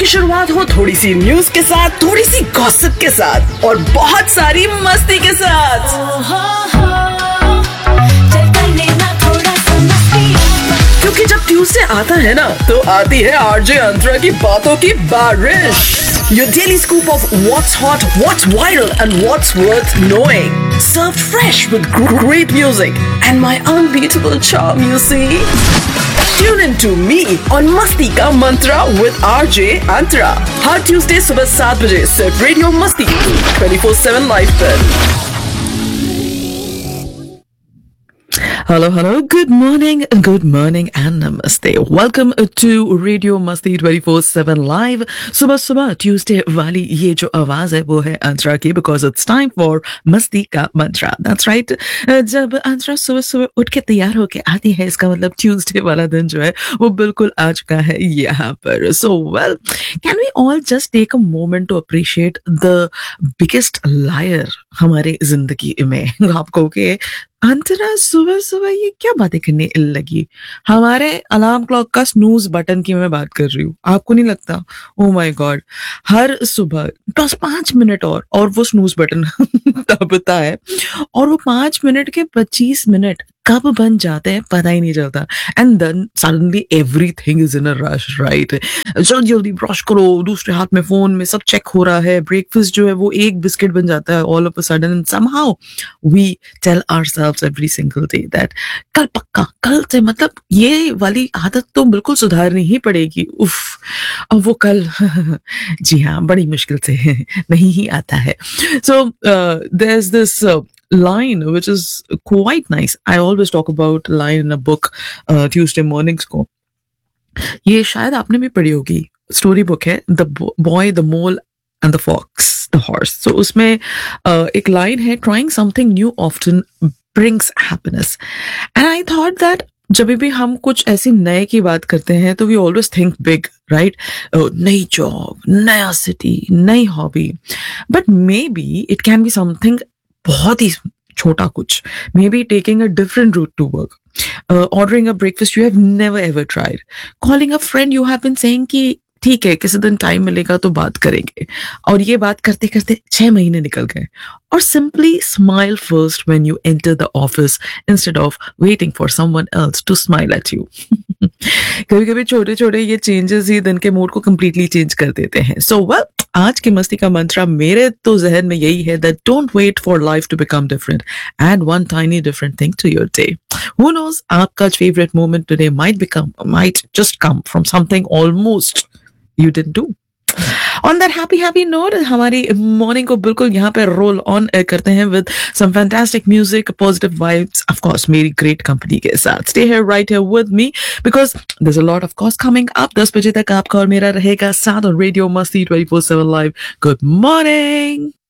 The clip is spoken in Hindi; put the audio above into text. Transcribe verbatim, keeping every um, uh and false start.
की शुरुआत हो थोड़ी सी न्यूज के साथ, थोड़ी सी गॉसिप के साथ और बहुत सारी मस्ती के साथ। क्योंकि जब ट्यूसडे आता है ना, तो आती है आरजे अंतरा की बातों की बारिश। Your daily scoop of what's hot, what's viral, and what's worth knowing. Served fresh with gr- great music and my unbeatable charm, you see. Tune in to me on Masti Ka Mantra with R J Antara. Her Tuesday सुबह सात बजे सिर्फ रेडियो मस्ती twenty-four seven लाइव पर। Hello, hello, good morning, good morning and namaste. Welcome to Radio Masti twenty-four seven live. सुबह सुबह Tuesday वाली ये जो आवाज है वो है अंतरा की, because it's time for मस्ती का मंत्रा. That's right. जब अंतरा सुबह सुबह उठ के तैयार होके आती है, इसका मतलब Tuesday वाला दिन जो है वो बिल्कुल आ चुका है यहाँ पर. So well, can we all just take a moment to appreciate the biggest liar हमारे जिंदगी में? आपको के अंतरा सुबह सुबह ये क्या बातें करने लगी? हमारे अलार्म क्लॉक का स्नूज बटन की मैं बात कर रही हूँ, आपको नहीं लगता? ओ माय गॉड, हर सुबह बस पांच मिनट और और वो स्नूज बटन दबता है और वो पांच मिनट के पच्चीस मिनट कब बन जाते हैं पता ही नहीं चलता. And then suddenly everything is in a rush, right? जल्दी जल्दी ब्रश करो, दूसरे हाथ में फोन में सब चेक हो रहा है, ब्रेकफास्ट जो है वो एक बिस्किट बन जाता है all of a sudden. And somehow we tell ourselves every single day that कल पक्का, कल से मतलब ये वाली आदत तो बिल्कुल सुधारनी ही पड़ेगी. उफ, अब वो कल जी हाँ बड़ी मुश्किल से नहीं ही आता है. So there is this line which is quite nice. I always talk about a line in a book uh, Tuesday mornings को. ये शायद आपने भी पढ़ी होगी, स्टोरी बुक है The Boy, the Mole and the Fox, the Horse. So उसमें uh, एक लाइन है, trying something new often brings happiness. And I thought that जब भी हम कुछ ऐसी नए की बात करते हैं तो we always think big, right? नई जॉब, नया सिटी, नई hobby. But may be it can be something बहुत ही छोटा कुछ. May be taking a different root two work, ordering a breakfast you have never ever tried, calling a friend you have been saying कि ठीक है किसी दिन टाइम मिलेगा तो बात करेंगे, और ये बात करते करते छह महीने निकल गए. और simply smile first when you enter the office instead of waiting for someone else to smile at you. कभी कभी छोटे छोटे ये चेंजेस ही दिन के मूड को कंप्लीटली चेंज कर देते हैं. सो वेल, आज की मस्ती का मंत्रा मेरे तो जहन में यही है that don't wait for life to become different. Add one tiny different thing to your day. Who knows, आपका favorite moment today might become, might just come from something almost you didn't do. On that happy happy note, हमारी morning को बिल्कुल यहाँ पे roll on करते हैं with some fantastic music, positive vibes, of course मेरी great company के साथ. Stay here right here with me because there's a lot of course coming up. दस बजे तक आपका और मेरा रहेगा साथ और रेडियो मस्ती twenty-four seven live. Good morning.